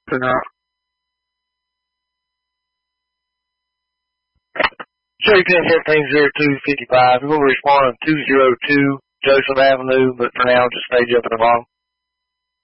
Yeah. Cherry Pin 150255. We'll respond on 202 Joseph Avenue, but for now, just stay jumping along.